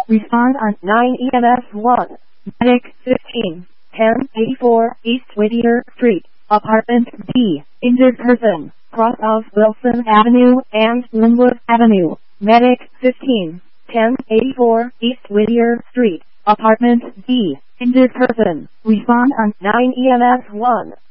Respond on 9 EMS 1. Medic 15, 1084 East Whittier Street, Apartment D. Injured person, cross of Wilson Avenue and Linwood Avenue. Medic 15, 1084 East Whittier Street, Apartment D. Injured person. Respond on 9 EMS 1.